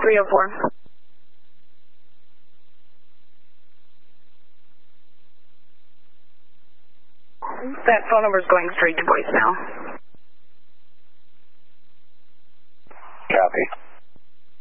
304. That phone number is going straight to voicemail.